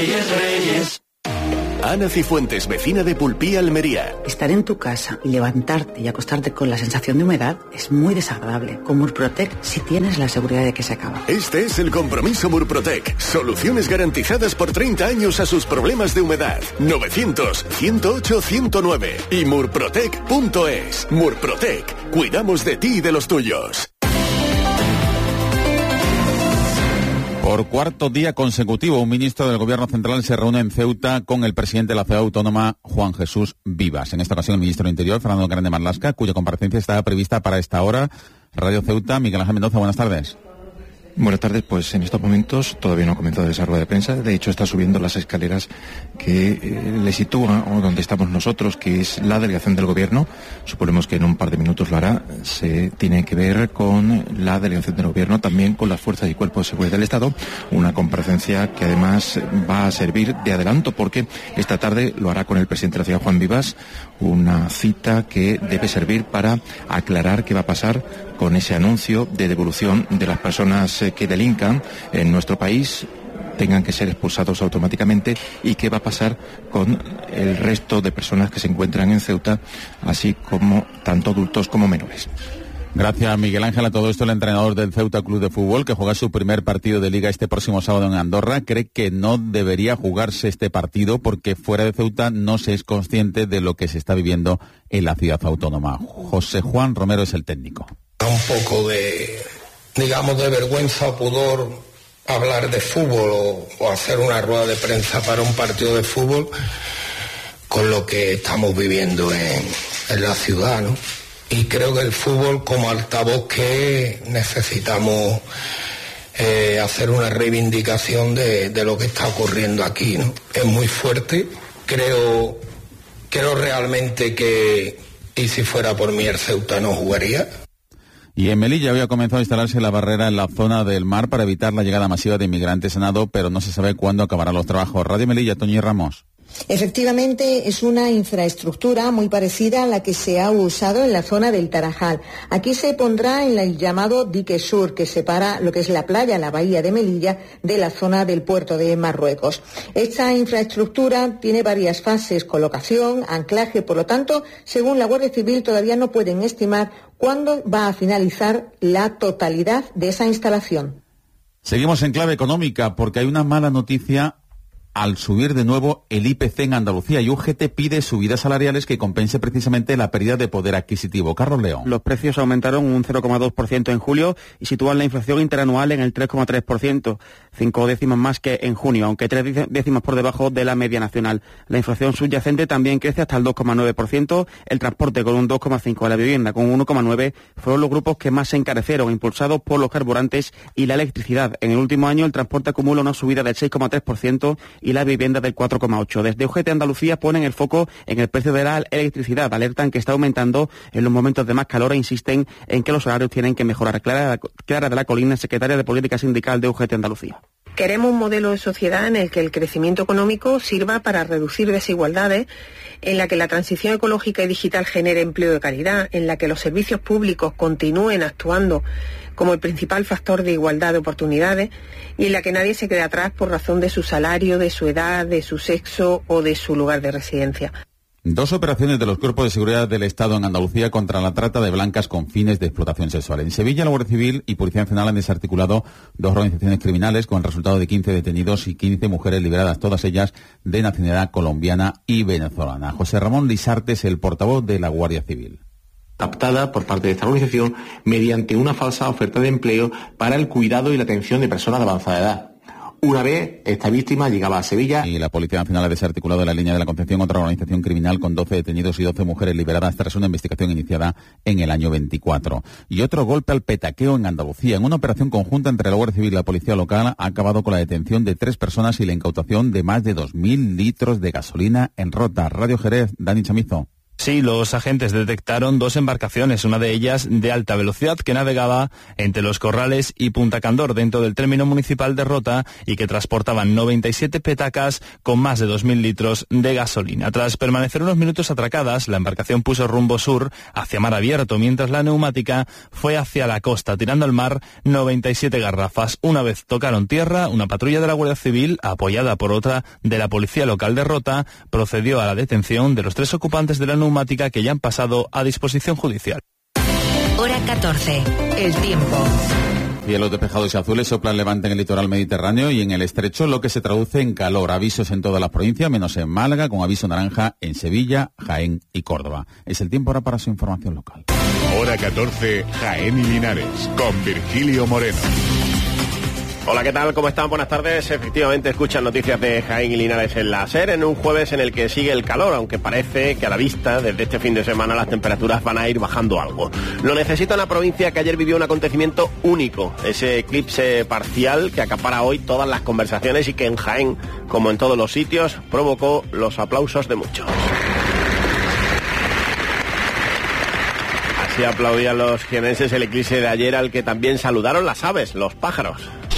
Ana Cifuentes, vecina de Pulpí, Almería. Estar en tu casa y levantarte y acostarte con la sensación de humedad es muy desagradable. Con Murprotec sí tienes la seguridad de que se acaba. Este es el compromiso Murprotec. Soluciones garantizadas por 30 años a sus problemas de humedad. 900-108-109 y murprotec.es. Murprotec. Cuidamos de ti y de los tuyos. Por cuarto día consecutivo, un ministro del Gobierno Central se reúne en Ceuta con el presidente de la ciudad autónoma, Juan Jesús Vivas. En esta ocasión, el ministro del Interior, Fernando Grande Marlaska, cuya comparecencia estaba prevista para esta hora. Radio Ceuta, Miguel Ángel Mendoza, buenas tardes. Buenas tardes, pues en estos momentos todavía no ha comenzado esa rueda de prensa, de hecho está subiendo las escaleras que le sitúa o donde estamos nosotros, que es la delegación del Gobierno. Suponemos que en un par de minutos lo hará. Se tiene que ver con la delegación del Gobierno, también con las fuerzas y cuerpos de seguridad del Estado, una comparecencia que además va a servir de adelanto porque esta tarde lo hará con el presidente de la ciudad, Juan Vivas, una cita que debe servir para aclarar qué va a pasar con ese anuncio de devolución de las personas que delincan en nuestro país, tengan que ser expulsados automáticamente, y qué va a pasar con el resto de personas que se encuentran en Ceuta, así como tanto adultos como menores. Gracias, Miguel Ángel. A todo esto, el entrenador del Ceuta Club de Fútbol, que juega su primer partido de Liga este próximo sábado en Andorra, cree que no debería jugarse este partido porque fuera de Ceuta no se es consciente de lo que se está viviendo en la ciudad autónoma. José Juan Romero es el técnico. Un poco de, digamos, de vergüenza o pudor hablar de fútbol o hacer una rueda de prensa para un partido de fútbol con lo que estamos viviendo en la ciudad, ¿no? Y creo que el fútbol, como altavoz que necesitamos hacer una reivindicación de lo que está ocurriendo aquí, ¿no? Es muy fuerte. Creo realmente que, y si fuera por mí, el Ceuta no jugaría. Y en Melilla había comenzado a instalarse la barrera en la zona del mar para evitar la llegada masiva de inmigrantes a nado, pero no se sabe cuándo acabarán los trabajos. Radio Melilla, Toñi Ramos. Efectivamente, es una infraestructura muy parecida a la que se ha usado en la zona del Tarajal. Aquí se pondrá en el llamado dique sur, que separa lo que es la playa, la bahía de Melilla, de la zona del puerto de Marruecos. Esta infraestructura tiene varias fases: colocación, anclaje. Por lo tanto, según la Guardia Civil, todavía no pueden estimar cuándo va a finalizar la totalidad de esa instalación. Seguimos en clave económica porque hay una mala noticia al subir de nuevo el IPC en Andalucía, y UGT pide subidas salariales que compense precisamente la pérdida de poder adquisitivo. Carlos León. Los precios aumentaron un 0,2% en julio y sitúan la inflación interanual en el 3,3%, 5 décimas más que en junio, aunque 3 décimas por debajo de la media nacional. La inflación subyacente también crece hasta el 2,9%, el transporte con un 2,5%, la vivienda con un 1,9%, fueron los grupos que más se encarecieron, impulsados por los carburantes y la electricidad. En el último año el transporte acumula una subida del 6,3%, y la vivienda del 4,8%. Desde UGT Andalucía ponen el foco en el precio de la electricidad, alertan que está aumentando en los momentos de más calor e insisten en que los salarios tienen que mejorar. Clara de la Colina, secretaria de Política Sindical de UGT Andalucía. Queremos un modelo de sociedad en el que el crecimiento económico sirva para reducir desigualdades, en la que la transición ecológica y digital genere empleo de calidad, en la que los servicios públicos continúen actuando como el principal factor de igualdad de oportunidades y en la que nadie se quede atrás por razón de su salario, de su edad, de su sexo o de su lugar de residencia. 2 operaciones de los cuerpos de seguridad del Estado en Andalucía contra la trata de blancas con fines de explotación sexual. En Sevilla, la Guardia Civil y Policía Nacional han desarticulado 2 organizaciones criminales con el resultado de 15 detenidos y 15 mujeres liberadas, todas ellas de nacionalidad colombiana y venezolana. José Ramón Lisarte es el portavoz de la Guardia Civil. Captada por parte de esta organización mediante una falsa oferta de empleo para el cuidado y la atención de personas de avanzada edad. Una vez esta víctima llegaba a Sevilla. Y la Policía Nacional ha desarticulado la línea de la Concepción, otra organización criminal con 12 detenidos y 12 mujeres liberadas tras una investigación iniciada en el año 24. Y otro golpe al petaqueo en Andalucía. En una operación conjunta entre la Guardia Civil y la Policía Local ha acabado con la detención de 3 personas y la incautación de más de 2.000 litros de gasolina en Rota. Radio Jerez, Dani Chamizo. Sí, los agentes detectaron 2 embarcaciones, una de ellas de alta velocidad que navegaba entre Los Corrales y Punta Candor dentro del término municipal de Rota y que transportaban 97 petacas con más de 2.000 litros de gasolina. Tras permanecer unos minutos atracadas, la embarcación puso rumbo sur hacia mar abierto, mientras la neumática fue hacia la costa, tirando al mar 97 garrafas. Una vez tocaron tierra, una patrulla de la Guardia Civil, apoyada por otra de la Policía Local de Rota, procedió a la detención de los 3 ocupantes de la neumática que ya han pasado a disposición judicial. Hora 14. El tiempo. Cielos despejados y azules, sopla el levante en el litoral mediterráneo y en el estrecho, lo que se traduce en calor. Avisos en todas las provincias, menos en Málaga, con aviso naranja en Sevilla, Jaén y Córdoba. Es el tiempo ahora para su información local. Hora 14, Jaén y Linares, con Virgilio Moreno. Hola, ¿qué tal? ¿Cómo están? Buenas tardes. Efectivamente, escuchan noticias de Jaén y Linares en la SER en un jueves en el que sigue el calor, aunque parece que a la vista, desde este fin de semana, las temperaturas van a ir bajando algo. Lo necesita una provincia que ayer vivió un acontecimiento único, ese eclipse parcial que acapara hoy todas las conversaciones y que en Jaén, como en todos los sitios, provocó los aplausos de muchos. Así aplaudían los jienenses el eclipse de ayer, al que también saludaron las aves, los pájaros.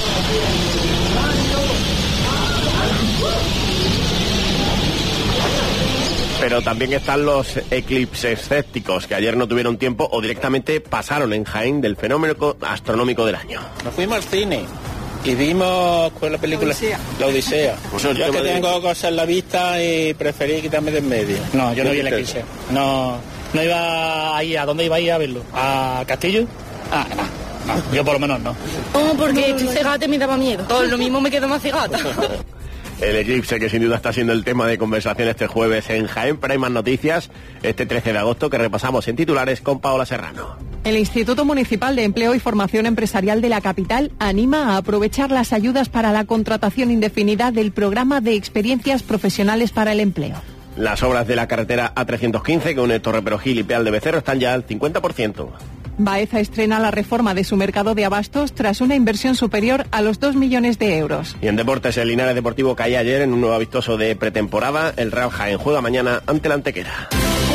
Pero también están los eclipses escépticos, que ayer no tuvieron tiempo o directamente pasaron en Jaén del fenómeno astronómico del año. Nos fuimos al cine y vimos la película La Odisea. Pues yo es que tengo cosas en la vista y preferí quitarme de en medio. No, yo no vi el eclipse. No iba ahí. ¿A dónde iba a ir a verlo? ¿A Castillo? No, yo por lo menos no. No, porque estoy cegata y me daba miedo. Todo lo mismo me quedo más cegata. El eclipse, que sin duda está siendo el tema de conversación este jueves en Jaén, pero hay más noticias este 13 de agosto que repasamos en titulares con Paola Serrano. El Instituto Municipal de Empleo y Formación Empresarial de la capital anima a aprovechar las ayudas para la contratación indefinida del programa de experiencias profesionales para el empleo. Las obras de la carretera A315 que une Torreperogil y Peal de Becerro están ya al 50%. Baeza estrena la reforma de su mercado de abastos tras una inversión superior a los 2 millones de euros. Y en deportes, el Linares Deportivo caía ayer en un nuevo amistoso de pretemporada. El Real Jaén juega mañana ante la Antequera.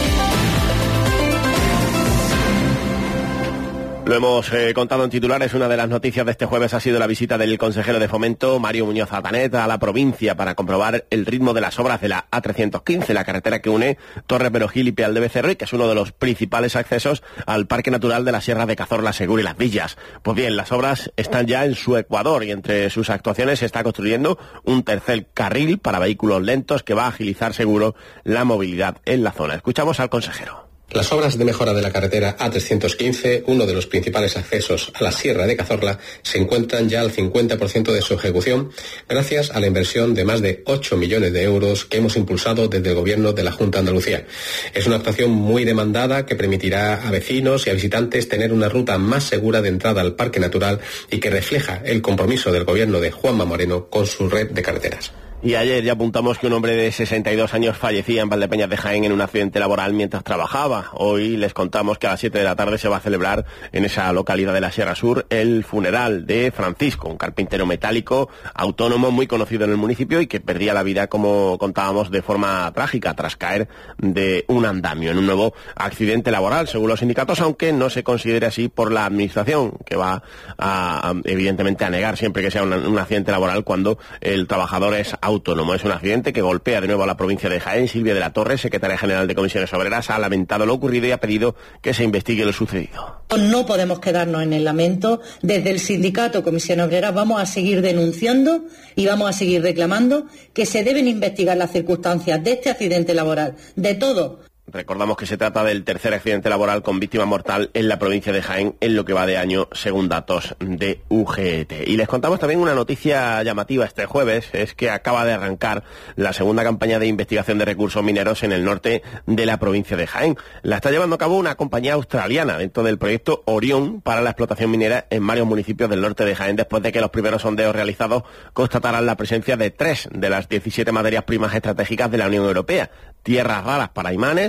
Lo hemos contado en titulares. Una de las noticias de este jueves ha sido la visita del consejero de Fomento, Mario Muñoz Atanet, a la provincia para comprobar el ritmo de las obras de la A315, la carretera que une Torreperogil y Peal de Becerro y que es uno de los principales accesos al Parque Natural de la Sierra de Cazorla, Segur y Las Villas. Pues bien, las obras están ya en su ecuador y entre sus actuaciones se está construyendo un tercer carril para vehículos lentos que va a agilizar seguro la movilidad en la zona. Escuchamos al consejero. Las obras de mejora de la carretera A315, uno de los principales accesos a la Sierra de Cazorla, se encuentran ya al 50% de su ejecución, gracias a la inversión de más de 8 millones de euros que hemos impulsado desde el Gobierno de la Junta de Andalucía. Es una actuación muy demandada que permitirá a vecinos y a visitantes tener una ruta más segura de entrada al Parque Natural y que refleja el compromiso del Gobierno de Juanma Moreno con su red de carreteras. Y ayer ya apuntamos que un hombre de 62 años fallecía en Valdepeñas de Jaén en un accidente laboral mientras trabajaba. Hoy les contamos que a las 7 de la tarde se va a celebrar en esa localidad de la Sierra Sur el funeral de Francisco, un carpintero metálico autónomo muy conocido en el municipio y que perdía la vida, como contábamos, de forma trágica tras caer de un andamio en un nuevo accidente laboral, según los sindicatos, aunque no se considere así por la administración, que va evidentemente a negar siempre que sea un accidente laboral cuando el trabajador es autónomo. Es un accidente que golpea de nuevo a la provincia de Jaén. Silvia de la Torre, secretaria general de Comisiones Obreras, ha lamentado lo ocurrido y ha pedido que se investigue lo sucedido. No podemos quedarnos en el lamento. Desde el sindicato Comisiones Obreras vamos a seguir denunciando y vamos a seguir reclamando que se deben investigar las circunstancias de este accidente laboral, de todo. Recordamos que se trata del tercer accidente laboral con víctima mortal en la provincia de Jaén en lo que va de año, según datos de UGT. Y les contamos también una noticia llamativa este jueves, es que acaba de arrancar la segunda campaña de investigación de recursos mineros en el norte de la provincia de Jaén. La está llevando a cabo una compañía australiana dentro del proyecto Orión para la explotación minera en varios municipios del norte de Jaén, después de que los primeros sondeos realizados constataran la presencia de 3 de las 17 materias primas estratégicas de la Unión Europea: tierras raras para imanes,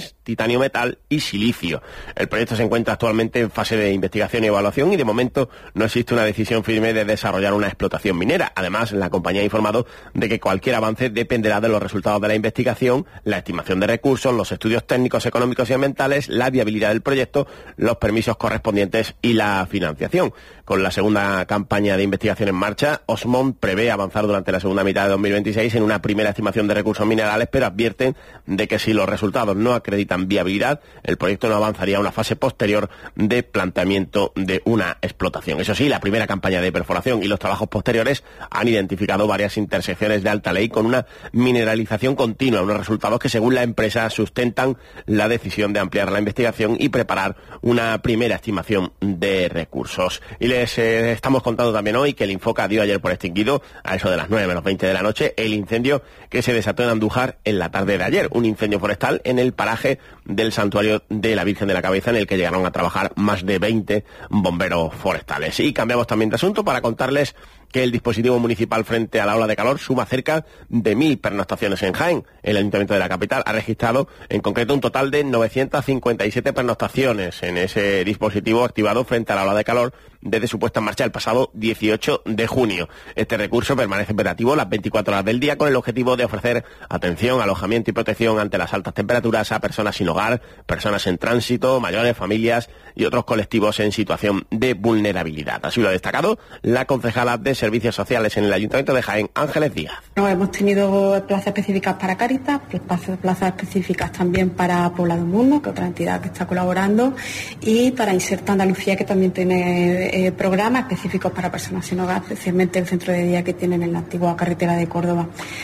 metales, titanio metal y silicio. El proyecto se encuentra actualmente en fase de investigación y evaluación y de momento no existe una decisión firme de desarrollar una explotación minera. Además, la compañía ha informado de que cualquier avance dependerá de los resultados de la investigación, la estimación de recursos, los estudios técnicos, económicos y ambientales, la viabilidad del proyecto, los permisos correspondientes y la financiación. Con la segunda campaña de investigación en marcha, Osmond prevé avanzar durante la segunda mitad de 2026 en una primera estimación de recursos minerales, pero advierten de que si los resultados no acreditan viabilidad, el proyecto no avanzaría a una fase posterior de planteamiento de una explotación. Eso sí, la primera campaña de perforación y los trabajos posteriores han identificado varias intersecciones de alta ley con una mineralización continua, unos resultados que según la empresa sustentan la decisión de ampliar la investigación y preparar una primera estimación de recursos. Y les estamos contando también hoy que el Infoca dio ayer por extinguido, a eso de las 9:20 de la noche, el incendio que se desató en Andújar en la tarde de ayer. Un incendio forestal en el paraje del santuario de la Virgen de la Cabeza, en el que llegaron a trabajar más de 20 bomberos forestales. Y cambiamos también de asunto para contarles que el dispositivo municipal frente a la ola de calor suma cerca de 1.000 pernoctaciones en Jaén. El Ayuntamiento de la capital ha registrado en concreto un total de 957 pernoctaciones en ese dispositivo activado frente a la ola de calor desde su puesta en marcha el pasado 18 de junio. Este recurso permanece operativo las 24 horas del día con el objetivo de ofrecer atención, alojamiento y protección ante las altas temperaturas a personas sin hogar, personas en tránsito, mayores, familias y otros colectivos en situación de vulnerabilidad. Así lo ha destacado la concejala de Servicios Sociales en el Ayuntamiento de Jaén, Ángeles Díaz. Hemos tenido plazas específicas para Cáritas, plazas específicas también para Poblado Mundo, que es otra entidad que está colaborando, y para Inserta Andalucía, que también tiene programas específicos para personas sin hogar, especialmente el centro de día que tienen en la antigua carretera de Córdoba.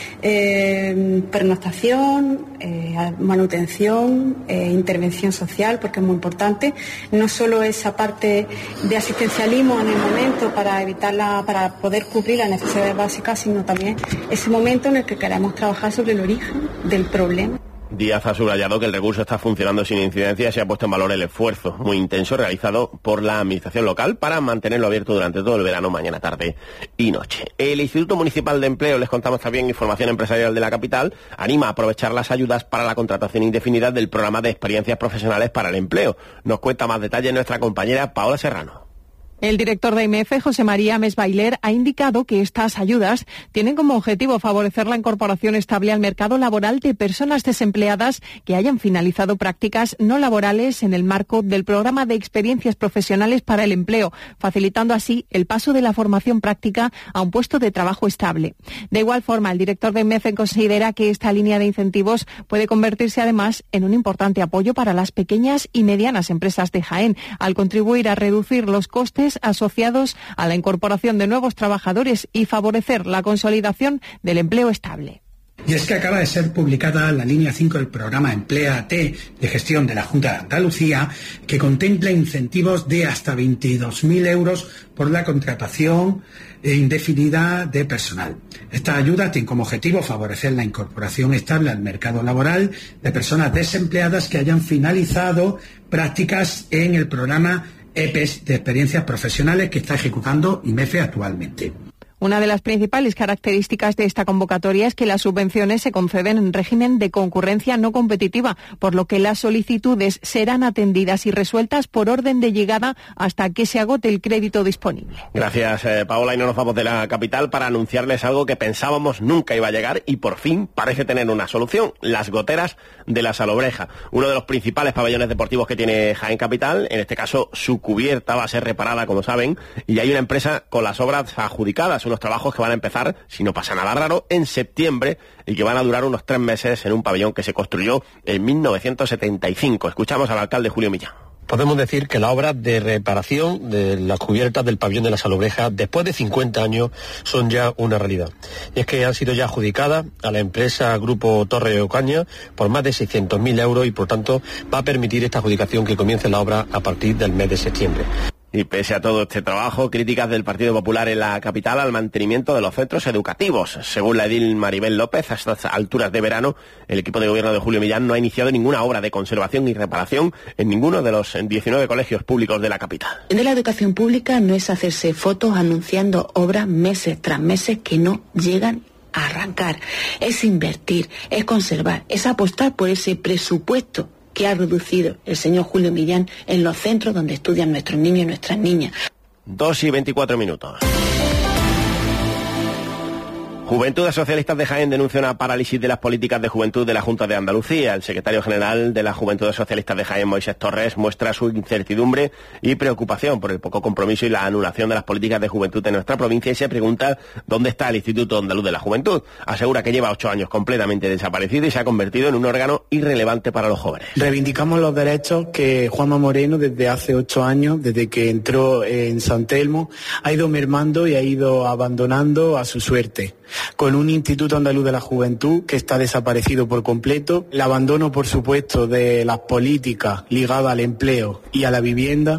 Pernoctación, manutención, intervención social, porque es muy importante. No solo esa parte de asistencialismo en el momento para para poder cubrir las necesidades básicas, sino también ese momento en el que queremos trabajar sobre el origen del problema. Díaz ha subrayado que el recurso está funcionando sin incidencia y se ha puesto en valor el esfuerzo muy intenso realizado por la administración local para mantenerlo abierto durante todo el verano, mañana, tarde y noche. El Instituto Municipal de Empleo, les contamos también información empresarial de la capital, anima a aprovechar las ayudas para la contratación indefinida del programa de experiencias profesionales para el empleo. Nos cuenta más detalles nuestra compañera Paola Serrano. El director de IMF, José María Mesbailer, ha indicado que estas ayudas tienen como objetivo favorecer la incorporación estable al mercado laboral de personas desempleadas que hayan finalizado prácticas no laborales en el marco del programa de experiencias profesionales para el empleo, facilitando así el paso de la formación práctica a un puesto de trabajo estable. De igual forma, el director de IMF considera que esta línea de incentivos puede convertirse además en un importante apoyo para las pequeñas y medianas empresas de Jaén, al contribuir a reducir los costes asociados a la incorporación de nuevos trabajadores y favorecer la consolidación del empleo estable. Y es que acaba de ser publicada la línea 5 del programa Empléate de gestión de la Junta de Andalucía, que contempla incentivos de hasta 22.000 euros por la contratación indefinida de personal. Esta ayuda tiene como objetivo favorecer la incorporación estable al mercado laboral de personas desempleadas que hayan finalizado prácticas en el programa EPES de experiencias profesionales que está ejecutando IMF actualmente. Una de las principales características de esta convocatoria es que las subvenciones se conceden en régimen de concurrencia no competitiva, por lo que las solicitudes serán atendidas y resueltas por orden de llegada hasta que se agote el crédito disponible. Gracias, Paola, y no nos vamos de la capital para anunciarles algo que pensábamos nunca iba a llegar y por fin parece tener una solución: las goteras de la Salobreja, uno de los principales pabellones deportivos que tiene Jaén Capital. En este caso, su cubierta va a ser reparada, como saben, y hay una empresa con las obras adjudicadas, unos trabajos que van a empezar, si no pasa nada raro, en septiembre y que van a durar unos 3 meses en un pabellón que se construyó en 1975. Escuchamos al alcalde Julio Millán. Podemos decir que las obras de reparación de las cubiertas del pabellón de la Salobreja, después de 50 años, son ya una realidad. Y es que han sido ya adjudicadas a la empresa Grupo Torre de Ocaña por más de 600.000 euros y, por tanto, va a permitir esta adjudicación que comience la obra a partir del mes de septiembre. Y pese a todo este trabajo, críticas del Partido Popular en la capital al mantenimiento de los centros educativos. Según la edil Maribel López, a estas alturas de verano, el equipo de gobierno de Julio Millán no ha iniciado ninguna obra de conservación y reparación en ninguno de los 19 colegios públicos de la capital. De la educación pública no es hacerse fotos anunciando obras meses tras meses que no llegan a arrancar. Es invertir, es conservar, es apostar por ese presupuesto que ha reducido el señor Julio Millán en los centros donde estudian nuestros niños y nuestras niñas. 2:24. Juventudes Socialistas de Jaén denuncia una parálisis de las políticas de juventud de la Junta de Andalucía. El secretario general de las Juventudes Socialistas de Jaén, Moisés Torres, muestra su incertidumbre y preocupación por el poco compromiso y la anulación de las políticas de juventud de nuestra provincia y se pregunta dónde está el Instituto Andaluz de la Juventud. Asegura que lleva 8 años completamente desaparecido y se ha convertido en un órgano irrelevante para los jóvenes. Reivindicamos los derechos que Juanma Moreno desde hace 8 años, desde que entró en San Telmo, ha ido mermando y ha ido abandonando a su suerte. Con un Instituto Andaluz de la Juventud que está desaparecido por completo, el abandono, por supuesto, de las políticas ligadas al empleo y a la vivienda.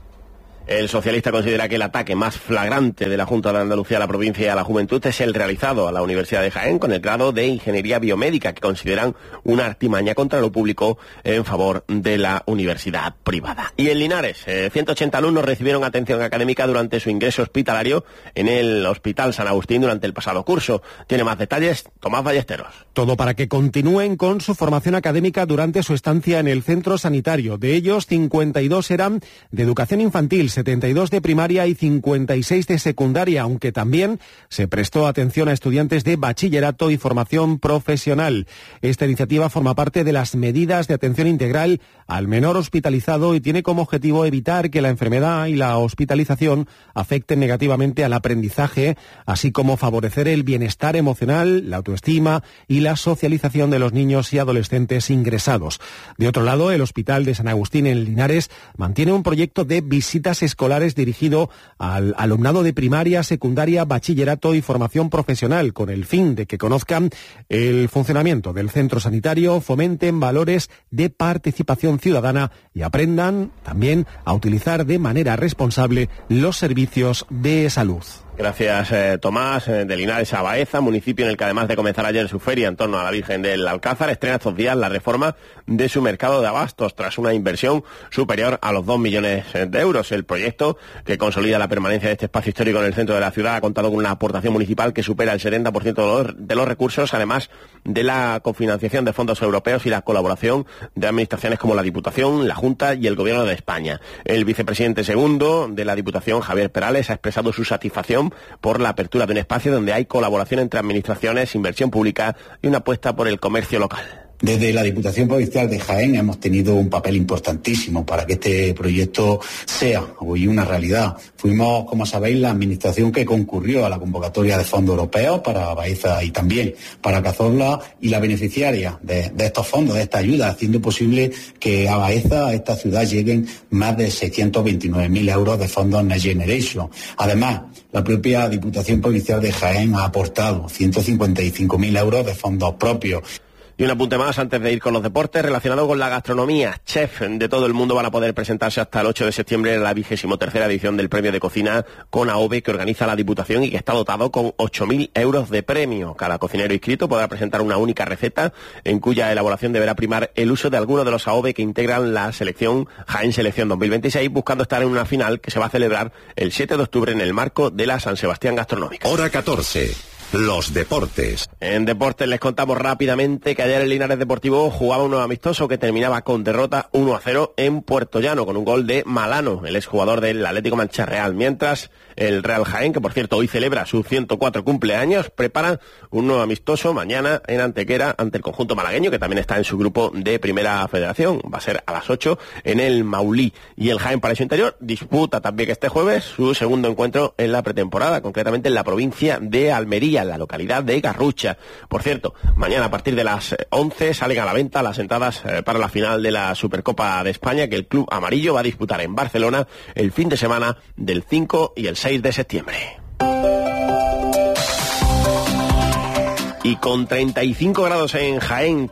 El socialista considera que el ataque más flagrante de la Junta de Andalucía a la provincia y a la juventud es el realizado a la Universidad de Jaén con el grado de Ingeniería Biomédica, que consideran una artimaña contra lo público en favor de la universidad privada. Y en Linares, 180 alumnos recibieron atención académica durante su ingreso hospitalario en el Hospital San Agustín durante el pasado curso. Tiene más detalles Tomás Ballesteros. Todo para que continúen con su formación académica durante su estancia en el centro sanitario. De ellos, 52 eran de educación infantil, 72 de primaria y 56 de secundaria, aunque también se prestó atención a estudiantes de bachillerato y formación profesional. Esta iniciativa forma parte de las medidas de atención integral al menor hospitalizado y tiene como objetivo evitar que la enfermedad y la hospitalización afecten negativamente al aprendizaje, así como favorecer el bienestar emocional, la autoestima y la socialización de los niños y adolescentes ingresados. De otro lado, el Hospital de San Agustín en Linares mantiene un proyecto de visitas escolares dirigido al alumnado de primaria, secundaria, bachillerato y formación profesional, con el fin de que conozcan el funcionamiento del centro sanitario, fomenten valores de participación ciudadana y aprendan también a utilizar de manera responsable los servicios de salud. Gracias, Tomás. De Linares a Baeza, municipio en el que además de comenzar ayer su feria en torno a la Virgen del Alcázar, estrena estos días la reforma de su mercado de abastos tras una inversión superior a los 2 millones de euros. El proyecto, que consolida la permanencia de este espacio histórico en el centro de la ciudad, ha contado con una aportación municipal que supera el 70% de los recursos, además de la cofinanciación de fondos europeos y la colaboración de administraciones como la Diputación, la Junta y el Gobierno de España. El vicepresidente segundo de la Diputación, Javier Perales, ha expresado su satisfacción por la apertura de un espacio donde hay colaboración entre administraciones, inversión pública y una apuesta por el comercio local. Desde la Diputación Provincial de Jaén hemos tenido un papel importantísimo para que este proyecto sea hoy una realidad. Fuimos, como sabéis, la administración que concurrió a la convocatoria de fondos europeos para Baeza y también para Cazorla y la beneficiaria de estos fondos, de esta ayuda, haciendo posible que a Baeza, a esta ciudad, lleguen más de 629.000 euros de fondos Next Generation. Además, la propia Diputación Provincial de Jaén ha aportado 155.000 euros de fondos propios. Y un apunte más antes de ir con los deportes relacionado con la gastronomía. Chefs de todo el mundo van a poder presentarse hasta el 8 de septiembre en la 23ª edición del Premio de Cocina con AOVE que organiza la Diputación y que está dotado con 8.000 euros de premio. Cada cocinero inscrito podrá presentar una única receta en cuya elaboración deberá primar el uso de alguno de los AOVE que integran la selección Jaén Selección 2026, buscando estar en una final que se va a celebrar el 7 de octubre en el marco de la San Sebastián Gastronómica. Hora 14. Los deportes. En deportes les contamos rápidamente que ayer el Linares Deportivo jugaba un nuevo amistoso que terminaba con derrota 1-0 en Puerto Llano con un gol de Malano, el exjugador del Atlético Mancha Real, mientras el Real Jaén, que por cierto hoy celebra su 104 cumpleaños, prepara un nuevo amistoso mañana en Antequera ante el conjunto malagueño, que también está en su grupo de Primera Federación. Va a ser a las 8 en el Maulí. Y el Jaén Paraíso Interior disputa también este jueves su segundo encuentro en la pretemporada, concretamente en la provincia de Almería, en la localidad de Garrucha. Por cierto, mañana a partir de las 11 salen a la venta las entradas para la final de la Supercopa de España que el Club Amarillo va a disputar en Barcelona el fin de semana del 5 y el 6 de septiembre. Y con 35 grados en Jaén,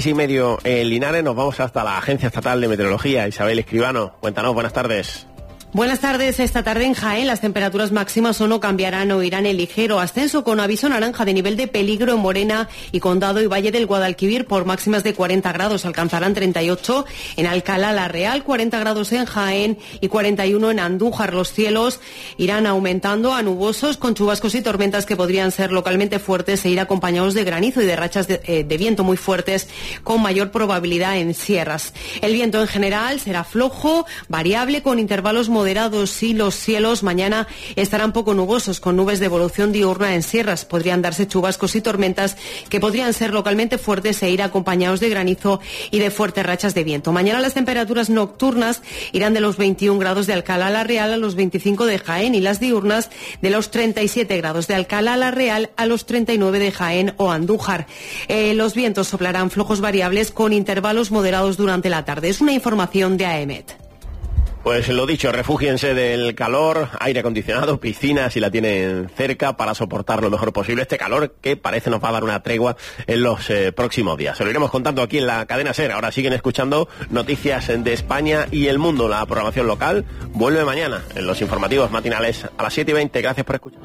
36,5 en Linares, nos vamos hasta la Agencia Estatal de Meteorología. Isabel Escribano, cuéntanos, buenas tardes. Buenas tardes. Esta tarde en Jaén las temperaturas máximas o no cambiarán o irán en ligero ascenso, con aviso naranja de nivel de peligro en Morena y Condado y Valle del Guadalquivir por máximas de 40 grados. Alcanzarán 38 en Alcalá la Real, 40 grados en Jaén y 41 en Andújar. Los cielos irán aumentando a nubosos con chubascos y tormentas que podrían ser localmente fuertes e ir acompañados de granizo y de rachas de viento muy fuertes con mayor probabilidad en sierras. El viento en general será flojo, variable, con intervalos moderados, y los cielos mañana estarán poco nubosos, con nubes de evolución diurna en sierras. Podrían darse chubascos y tormentas que podrían ser localmente fuertes e ir acompañados de granizo y de fuertes rachas de viento. Mañana las temperaturas nocturnas irán de los 21 grados de Alcalá la Real a los 25 de Jaén, y las diurnas de los 37 grados de Alcalá la Real a los 39 de Jaén o Andújar. Los vientos soplarán flojos variables con intervalos moderados durante la tarde. Es una información de AEMET. Pues lo dicho, refúgiense del calor, aire acondicionado, piscina si la tienen cerca, para soportar lo mejor posible este calor que parece nos va a dar una tregua en los próximos días. Se lo iremos contando aquí en la cadena SER. Ahora siguen escuchando noticias de España y el mundo. La programación local vuelve mañana en los informativos matinales a las 7:20. Gracias por escuchar.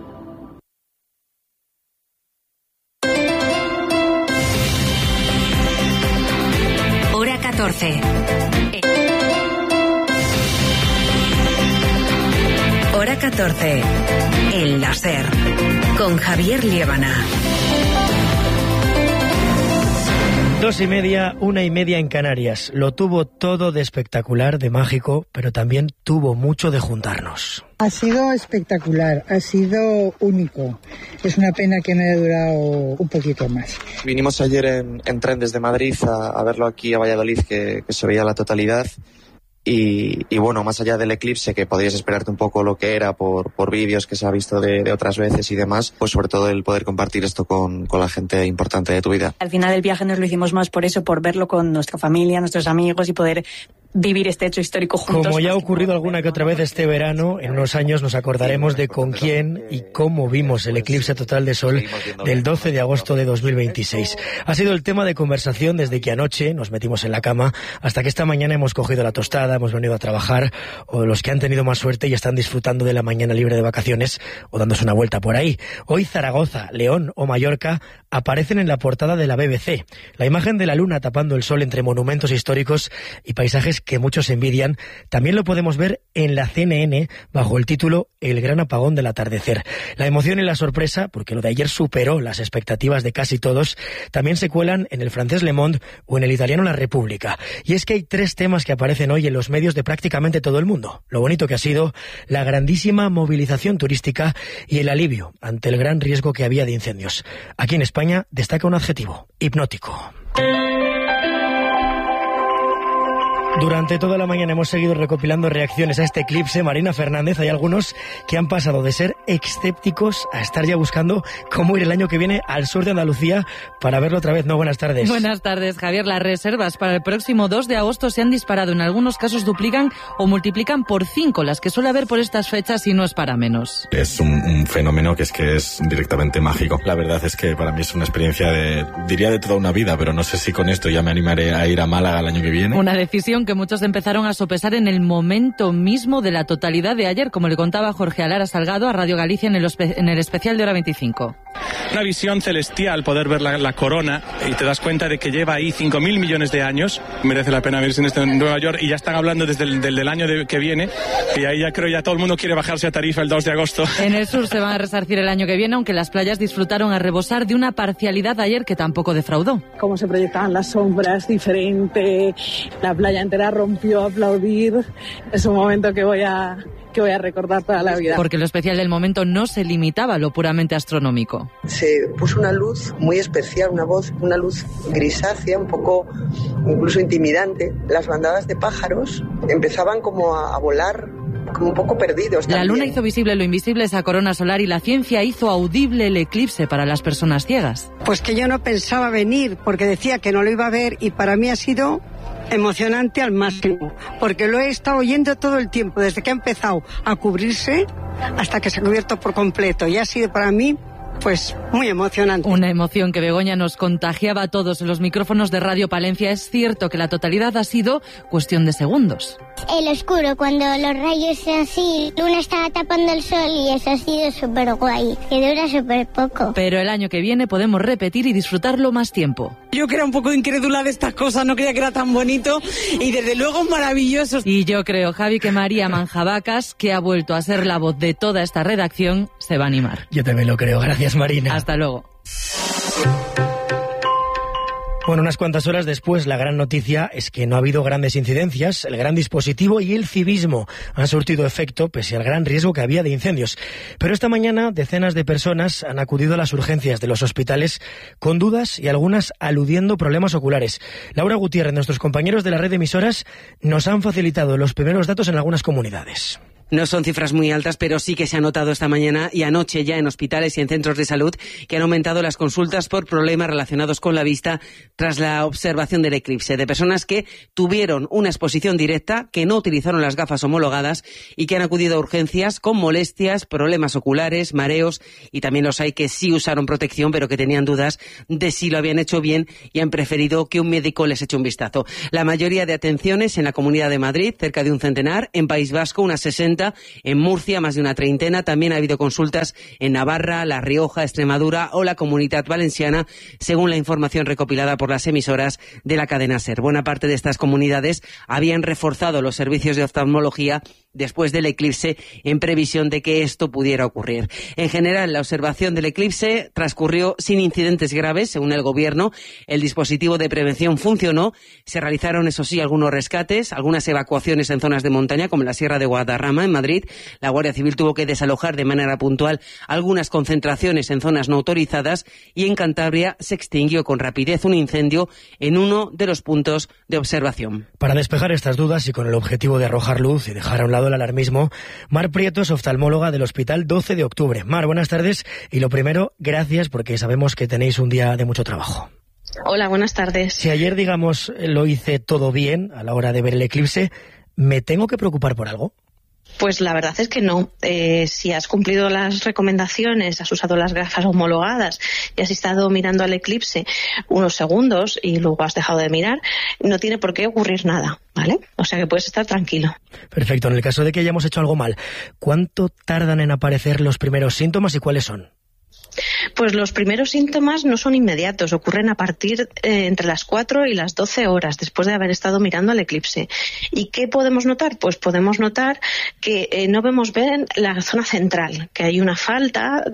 Hora 14. Hora 14. El láser. Con Javier Liébana. 2:30, 1:30 en Canarias. Lo tuvo todo de espectacular, de mágico, pero también tuvo mucho de juntarnos. Ha sido espectacular, ha sido único. Es una pena que no haya durado un poquito más. Vinimos ayer en tren desde Madrid a verlo aquí a Valladolid, que se veía la totalidad. Y bueno, más allá del eclipse, que podrías esperarte un poco lo que era por vídeos que se ha visto de otras veces y demás, pues sobre todo el poder compartir esto con la gente importante de tu vida. Al final del viaje nos lo hicimos más por eso, por verlo con nuestra familia, nuestros amigos y poder vivir este hecho histórico juntos. Como ya ha ocurrido alguna que otra vez este verano, en unos años nos acordaremos de con quién y cómo vimos el eclipse total de sol del 12 de agosto de 2026. Ha sido el tema de conversación desde que anoche nos metimos en la cama hasta que esta mañana hemos cogido la tostada, hemos venido a trabajar, o los que han tenido más suerte y están disfrutando de la mañana libre de vacaciones o dándose una vuelta por ahí. Hoy Zaragoza, León o Mallorca aparecen en la portada de la BBC. La imagen de la luna tapando el sol entre monumentos históricos y paisajes que muchos envidian, también lo podemos ver en la CNN bajo el título El gran apagón del atardecer. La emoción y la sorpresa, porque lo de ayer superó las expectativas de casi todos, también se cuelan en el francés Le Monde o en el italiano La República. Y es que hay 3 temas que aparecen hoy en los medios de prácticamente todo el mundo. Lo bonito que ha sido, la grandísima movilización turística y el alivio ante el gran riesgo que había de incendios. Aquí en España destaca un adjetivo: hipnótico. Durante toda la mañana hemos seguido recopilando reacciones a este eclipse. Marina Fernández, hay algunos que han pasado de ser escépticos a estar ya buscando cómo ir el año que viene al sur de Andalucía para verlo otra vez. No, buenas tardes. Buenas tardes, Javier. Las reservas para el próximo 2 de agosto se han disparado. En algunos casos duplican o multiplican por 5 las que suele haber por estas fechas, y no es para menos. Es un fenómeno que es directamente mágico. La verdad es que para mí es una experiencia diría de toda una vida, pero no sé si con esto ya me animaré a ir a Málaga el año que viene. Una decisión que muchos empezaron a sopesar en el momento mismo de la totalidad de ayer, como le contaba Jorge Alara Salgado a Radio Galicia en el especial de Hora 25. Una visión celestial, poder ver la corona, y te das cuenta de que lleva ahí 5.000 millones de años. Merece la pena verse en Nueva York, y ya están hablando desde el año que viene, y ahí ya creo ya todo el mundo quiere bajarse a Tarifa el 2 de agosto. En el sur se van a resarcir el año que viene, aunque las playas disfrutaron a rebosar de una parcialidad ayer que tampoco defraudó. Cómo se proyectaban las sombras, diferente, la playa entera rompió a aplaudir. Es un momento que voy a recordar toda la vida. Porque lo especial del momento no se limitaba a lo puramente astronómico. Se puso una luz muy especial, una luz grisácea, un poco incluso intimidante. Las bandadas de pájaros empezaban como a volar, como un poco perdidos también. La luna hizo visible lo invisible, esa corona solar, y la ciencia hizo audible el eclipse para las personas ciegas. Pues que yo no pensaba venir, porque decía que no lo iba a ver, y para mí ha sido emocionante al máximo, porque lo he estado oyendo todo el tiempo, desde que ha empezado a cubrirse hasta que se ha cubierto por completo, y ha sido para mí Pues muy emocionante. Una emoción que Begoña nos contagiaba a todos en los micrófonos de Radio Palencia. Es cierto que la totalidad ha sido cuestión de segundos. El oscuro, cuando los rayos así, Luna estaba tapando el sol y eso ha sido súper guay, que dura súper poco. Pero el año que viene podemos repetir y disfrutarlo más tiempo. Yo que era un poco incrédula de estas cosas, no creía que era tan bonito y desde luego maravilloso. Y yo creo, Javi, que María Manjabacas, que ha vuelto a ser la voz de toda esta redacción, se va a animar. Yo también lo creo. Gracias, Marina. Hasta luego. Bueno, unas cuantas horas después, la gran noticia es que no ha habido grandes incidencias. El gran dispositivo y el civismo han surtido efecto pese al gran riesgo que había de incendios. Pero esta mañana decenas de personas han acudido a las urgencias de los hospitales con dudas y algunas aludiendo problemas oculares. Laura Gutiérrez, nuestros compañeros de la red de emisoras, nos han facilitado los primeros datos en algunas comunidades. No son cifras muy altas, pero sí que se ha notado esta mañana y anoche ya en hospitales y en centros de salud que han aumentado las consultas por problemas relacionados con la vista tras la observación del eclipse, de personas que tuvieron una exposición directa, que no utilizaron las gafas homologadas y que han acudido a urgencias con molestias, problemas oculares, mareos, y también los hay que sí usaron protección pero que tenían dudas de si lo habían hecho bien y han preferido que un médico les eche un vistazo. La mayoría de atenciones en la Comunidad de Madrid, cerca de un centenar, en País Vasco unas 60, en Murcia más de una treintena, también ha habido consultas en Navarra, La Rioja, Extremadura o la Comunidad Valenciana, según la información recopilada por las emisoras de la cadena SER. Buena parte de estas comunidades habían reforzado los servicios de oftalmología después del eclipse en previsión de que esto pudiera ocurrir. En general, la observación del eclipse transcurrió sin incidentes graves, según el Gobierno. El dispositivo de prevención funcionó. Se realizaron, eso sí, algunos rescates, algunas evacuaciones en zonas de montaña, como en la Sierra de Guadarrama, en Madrid. La Guardia Civil tuvo que desalojar de manera puntual algunas concentraciones en zonas no autorizadas y en Cantabria se extinguió con rapidez un incendio en uno de los puntos de observación. Para despejar estas dudas y con el objetivo de arrojar luz y dejar a un lado el alarmismo, Mar Prieto es oftalmóloga del Hospital 12 de Octubre. Mar, buenas tardes y lo primero, gracias porque sabemos que tenéis un día de mucho trabajo. Hola, buenas tardes. Si ayer, digamos, lo hice todo bien a la hora de ver el eclipse, ¿me tengo que preocupar por algo? Pues la verdad es que no. Si has cumplido las recomendaciones, has usado las gafas homologadas y has estado mirando al eclipse unos segundos y luego has dejado de mirar, no tiene por qué ocurrir nada, ¿vale? O sea que puedes estar tranquilo. Perfecto. En el caso de que hayamos hecho algo mal, ¿cuánto tardan en aparecer los primeros síntomas y cuáles son? Pues los primeros síntomas no son inmediatos, ocurren a partir entre las 4 y las 12 horas después de haber estado mirando al eclipse. ¿Y qué podemos notar? Pues podemos notar que no vemos bien la zona central, que hay una falta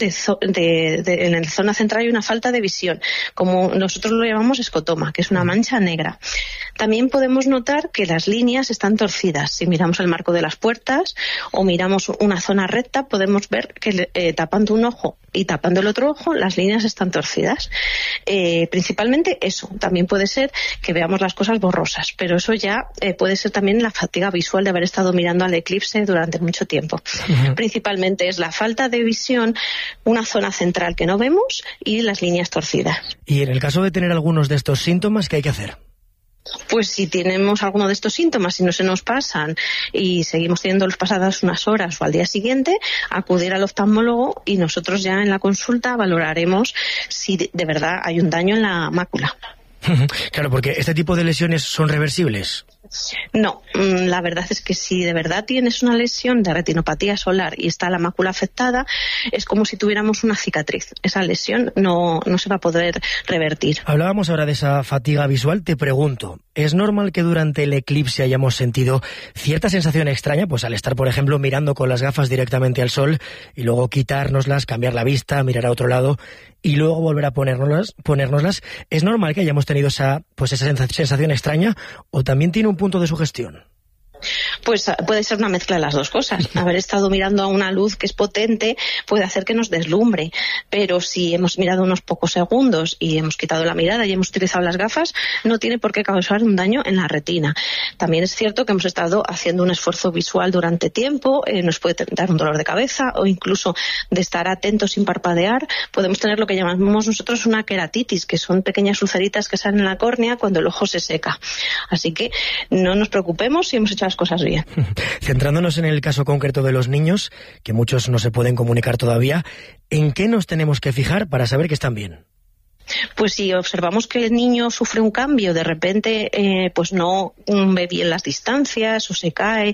en la zona central hay una falta de visión, como nosotros lo llamamos escotoma, que es una mancha negra. También podemos notar que las líneas están torcidas. Si miramos el marco de las puertas o miramos una zona recta, podemos ver que tapando un ojo y tapando el otro ojo, las líneas están torcidas. Principalmente eso. También puede ser que veamos las cosas borrosas, pero eso ya puede ser también la fatiga visual de haber estado mirando al eclipse durante mucho tiempo. Uh-huh. Principalmente es la falta de visión, una zona central que no vemos y las líneas torcidas. Y en el caso de tener algunos de estos síntomas, ¿qué hay que hacer? Pues si tenemos alguno de estos síntomas y no se nos pasan y seguimos teniéndolos pasadas unas horas o al día siguiente, acudir al oftalmólogo y nosotros ya en la consulta valoraremos si de verdad hay un daño en la mácula. Claro, porque este tipo de lesiones son reversibles. No, la verdad es que si de verdad tienes una lesión de retinopatía solar y está la mácula afectada, es como si tuviéramos una cicatriz. Esa lesión no se va a poder revertir. Hablábamos ahora de esa fatiga visual. Te pregunto, ¿es normal que durante el eclipse hayamos sentido cierta sensación extraña? Pues al estar, por ejemplo, mirando con las gafas directamente al sol y luego quitárnoslas, cambiar la vista, mirar a otro lado y luego volver a ponérnoslas. ¿Es normal que hayamos tenido esa sensación extraña o también tiene un punto de sugestión? Pues puede ser una mezcla de las dos cosas. Haber estado mirando a una luz que es potente puede hacer que nos deslumbre, pero si hemos mirado unos pocos segundos y hemos quitado la mirada y hemos utilizado las gafas, no tiene por qué causar un daño en la retina. También es cierto que hemos estado haciendo un esfuerzo visual durante tiempo, nos puede dar un dolor de cabeza o incluso de estar atentos sin parpadear, podemos tener lo que llamamos nosotros una queratitis, que son pequeñas ulceritas que salen en la córnea cuando el ojo se seca. Así que no nos preocupemos si hemos hecho las cosas bien. Centrándonos en el caso concreto de los niños, que muchos no se pueden comunicar todavía, ¿en qué nos tenemos que fijar para saber que están bien? Pues si observamos que el niño sufre un cambio, de repente pues no ve bien las distancias o se cae,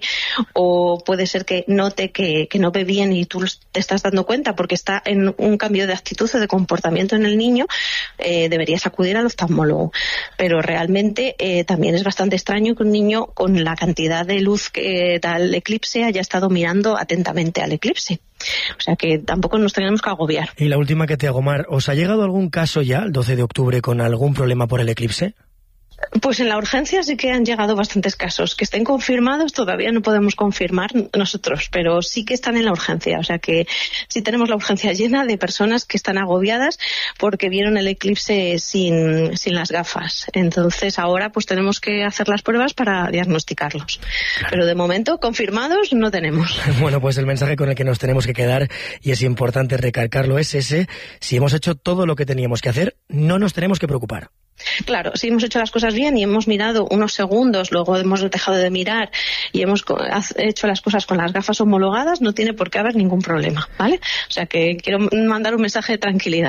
o puede ser que note que no ve bien y tú te estás dando cuenta porque está en un cambio de actitud o de comportamiento en el niño, deberías acudir al oftalmólogo. Pero realmente también es bastante extraño que un niño con la cantidad de luz que da el eclipse haya estado mirando atentamente al eclipse. O sea que tampoco nos tenemos que agobiar. Y la última que te hago, Mar, ¿os ha llegado algún caso ya, el 12 de octubre, con algún problema por el eclipse? Pues en la urgencia sí que han llegado bastantes casos. Que estén confirmados todavía no podemos confirmar nosotros, pero sí que están en la urgencia. O sea que sí tenemos la urgencia llena de personas que están agobiadas porque vieron el eclipse sin las gafas. Entonces ahora pues tenemos que hacer las pruebas para diagnosticarlos. Claro. Pero de momento confirmados no tenemos. Bueno, pues el mensaje con el que nos tenemos que quedar, y es importante recalcarlo, es ese: si hemos hecho todo lo que teníamos que hacer, no nos tenemos que preocupar. Claro, si hemos hecho las cosas bien y hemos mirado unos segundos, luego hemos dejado de mirar y hemos hecho las cosas con las gafas homologadas, no tiene por qué haber ningún problema, ¿vale? O sea que quiero mandar un mensaje de tranquilidad.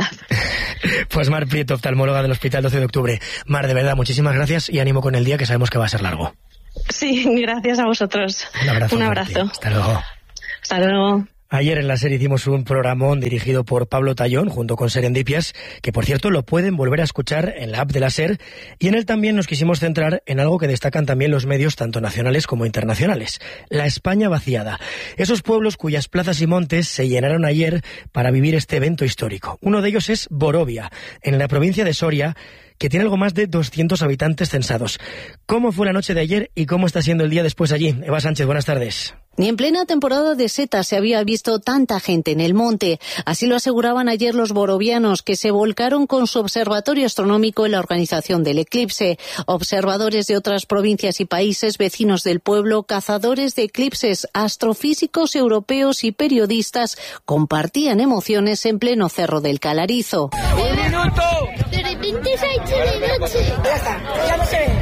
Pues Mar Prieto, oftalmóloga del Hospital 12 de Octubre. Mar, de verdad, muchísimas gracias y ánimo con el día, que sabemos que va a ser largo. Sí, gracias a vosotros. Un abrazo. Hasta luego. Hasta luego. Ayer en la SER hicimos un programón dirigido por Pablo Tallón junto con Serendipias, que por cierto lo pueden volver a escuchar en la app de la SER, y en él también nos quisimos centrar en algo que destacan también los medios tanto nacionales como internacionales: la España vaciada. Esos pueblos cuyas plazas y montes se llenaron ayer para vivir este evento histórico. Uno de ellos es Borovia, en la provincia de Soria, que tiene algo más de 200 habitantes censados. ¿Cómo fue la noche de ayer y cómo está siendo el día después allí? Eva Sánchez, buenas tardes. Ni en plena temporada de setas se había visto tanta gente en el monte. Así lo aseguraban ayer los borovianos, que se volcaron con su observatorio astronómico en la organización del eclipse. Observadores de otras provincias y países vecinos del pueblo, cazadores de eclipses, astrofísicos europeos y periodistas compartían emociones en pleno Cerro del Calarizo. ¡Un minuto! De repente se ha hecho de noche. Ya está, ya no se ve.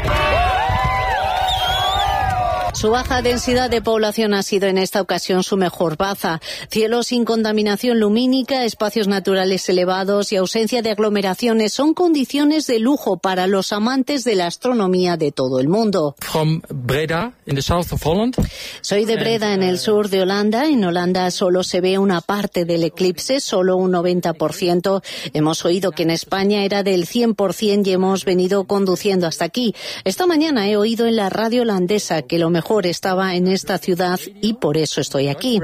Su baja densidad de población ha sido en esta ocasión su mejor baza. Cielo sin contaminación lumínica, espacios naturales elevados y ausencia de aglomeraciones son condiciones de lujo para los amantes de la astronomía de todo el mundo. From Breda, in the south of Holland. Soy de Breda, en el sur de Holanda. En Holanda solo se ve una parte del eclipse, solo un 90%. Hemos oído que en España era del 100% y hemos venido conduciendo hasta aquí. Esta mañana he oído en la radio holandesa que lo mejor estaba en esta ciudad y por eso estoy aquí.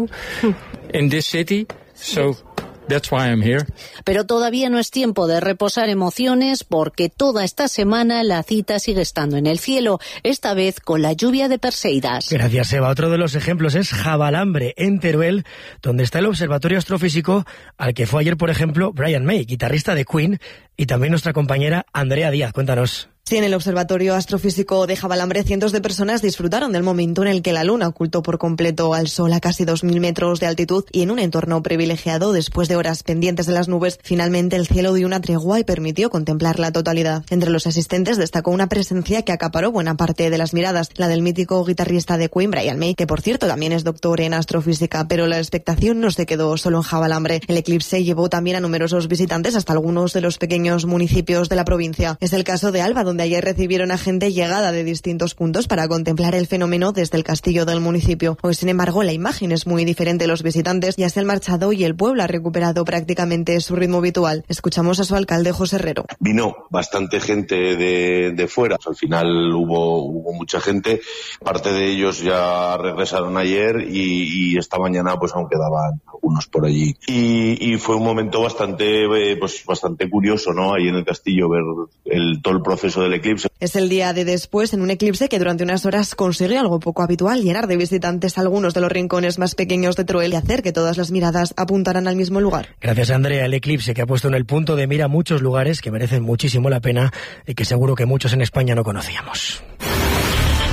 Pero todavía no es tiempo de reposar emociones, porque toda esta semana la cita sigue estando en el cielo, esta vez con la lluvia de Perseidas. Gracias, Eva. Otro de los ejemplos es Javalambre, en Teruel, donde está el observatorio astrofísico al que fue ayer, por ejemplo, Brian May, guitarrista de Queen, y también nuestra compañera Andrea Díaz. Cuéntanos. Sí, en el Observatorio Astrofísico de Javalambre, cientos de personas disfrutaron del momento en el que la Luna ocultó por completo al Sol a casi 2.000 metros de altitud, y en un entorno privilegiado, después de horas pendientes de las nubes, finalmente el cielo dio una tregua y permitió contemplar la totalidad. Entre los asistentes destacó una presencia que acaparó buena parte de las miradas, la del mítico guitarrista de Queen, Brian May, que por cierto también es doctor en astrofísica, pero la expectación no se quedó solo en Javalambre. El eclipse llevó también a numerosos visitantes hasta algunos de los pequeños municipios de la provincia. Es el caso de Alba, donde ayer recibieron a gente llegada de distintos puntos para contemplar el fenómeno desde el castillo del municipio. Hoy, sin embargo, la imagen es muy diferente. Los visitantes ya se han marchado y el pueblo ha recuperado prácticamente su ritmo habitual. Escuchamos a su alcalde, José Herrero. Vino bastante gente de fuera. Al final hubo mucha gente. Parte de ellos ya regresaron ayer y esta mañana pues aún quedaban algunos por allí. Y fue un momento bastante curioso, ¿no? Ahí en el castillo ver todo el proceso del eclipse. Es el día de después, en un eclipse que durante unas horas consigue algo poco habitual: llenar de visitantes algunos de los rincones más pequeños de Teruel y hacer que todas las miradas apuntaran al mismo lugar. Gracias, Andrea. El eclipse que ha puesto en el punto de mira muchos lugares que merecen muchísimo la pena y que seguro que muchos en España no conocíamos.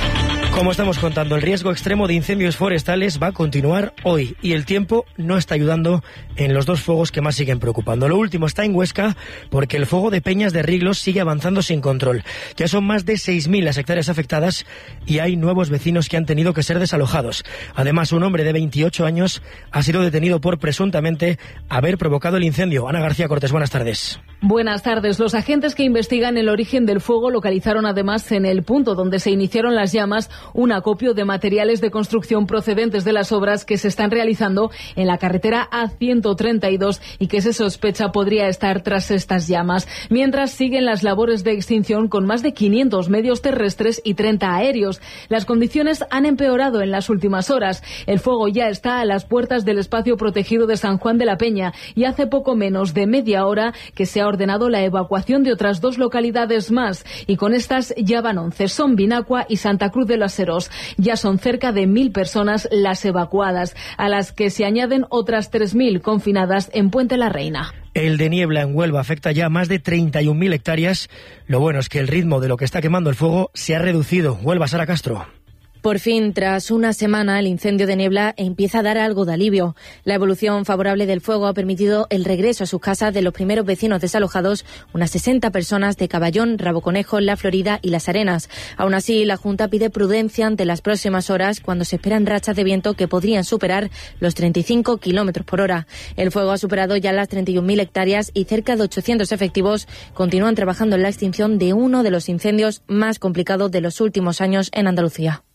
Como estamos contando, el riesgo extremo de incendios forestales va a continuar hoy y el tiempo no está ayudando en los dos fuegos que más siguen preocupando. Lo último está en Huesca porque el fuego de Peñas de Riglos sigue avanzando sin control. Ya son más de 6.000 las hectáreas afectadas y hay nuevos vecinos que han tenido que ser desalojados. Además, un hombre de 28 años ha sido detenido por presuntamente haber provocado el incendio. Ana García Cortés, buenas tardes. Buenas tardes. Los agentes que investigan el origen del fuego localizaron además en el punto donde se iniciaron las llamas un acopio de materiales de construcción procedentes de las obras que se están realizando en la carretera A132 y que se sospecha podría estar tras estas llamas. Mientras siguen las labores de extinción con más de 500 medios terrestres y 30 aéreos. Las condiciones han empeorado en las últimas horas. El fuego ya está a las puertas del espacio protegido de San Juan de la Peña y hace poco menos de media hora que se ha ordenado la evacuación de otras 2 localidades más y con estas ya van 11. Son Vinacua y Santa Cruz de los Heros. Ya son cerca de 1.000 personas las evacuadas, a las que se añaden otras 3.000 confinadas en Puente la Reina. El de niebla en Huelva afecta ya a más de 31.000 hectáreas. Lo bueno es que el ritmo de lo que está quemando el fuego se ha reducido. Huelva, Sara Castro. Por fin, tras una semana, el incendio de niebla empieza a dar algo de alivio. La evolución favorable del fuego ha permitido el regreso a sus casas de los primeros vecinos desalojados, unas 60 personas de Caballón, Rabo Conejo, La Florida y Las Arenas. Aún así, la Junta pide prudencia ante las próximas horas, cuando se esperan rachas de viento que podrían superar los 35 kilómetros por hora. El fuego ha superado ya las 31.000 hectáreas y cerca de 800 efectivos continúan trabajando en la extinción de uno de los incendios más complicados de los últimos años en Andalucía.